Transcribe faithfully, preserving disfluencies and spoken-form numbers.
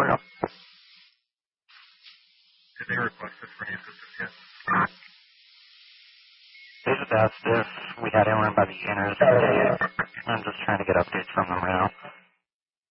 you. Did they request this for any assistance yet? They just asked if we had anyone by the interstate. I'm just trying to get updates from them now.